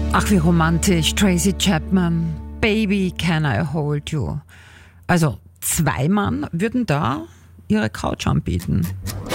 Ach, wie romantisch. Tracy Chapman. Baby, can I hold you? Also, 2 Mann würden da ihre Couch anbieten.